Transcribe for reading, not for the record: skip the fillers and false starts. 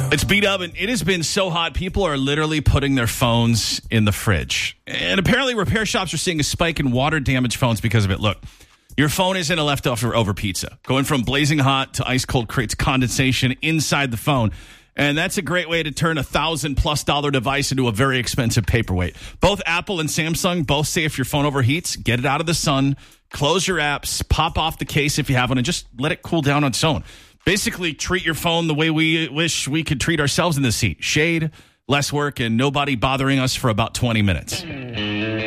It's beat up, and it has been so hot. People are literally putting their phones in the fridge. And apparently repair shops are seeing a spike in water damaged phones because of it. Look, your phone isn't a leftover pizza. Going from blazing hot to ice cold creates condensation inside the phone. And that's a great way to turn $1,000+ device into a very expensive paperweight. Both Apple and Samsung both say if your phone overheats, get it out of the sun, close your apps, pop off the case if you have one, and just let it cool down on its own. Basically, treat your phone the way we wish we could treat ourselves in this heat. Shade, less work, and nobody bothering us for about 20 minutes.